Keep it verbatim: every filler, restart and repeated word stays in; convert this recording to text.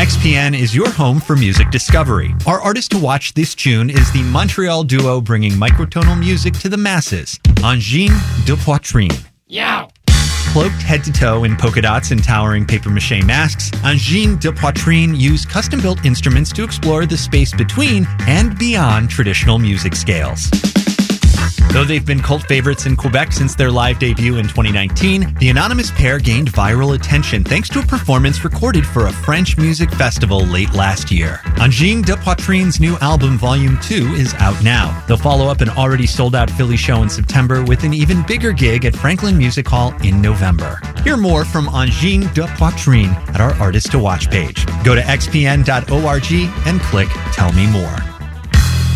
X P N is your home for music discovery. Our artist to watch this June is the Montreal duo bringing microtonal music to the masses, Angine de Poitrine. Yeah. Cloaked head to toe in polka dots and towering papier-mâché masks, Angine de Poitrine use custom-built instruments to explore the space between and beyond traditional music scales. Though they've been cult favorites in Quebec since their live debut in twenty nineteen, the anonymous pair gained viral attention thanks to a performance recorded for a French music festival late last year. Angine de Poitrine's new album, Volume two, is out now. They'll follow up an already sold-out Philly show in September with an even bigger gig at Franklin Music Hall in November. Hear more from Angine de Poitrine at our Artist to Watch page. Go to x p n dot org and click Tell Me More.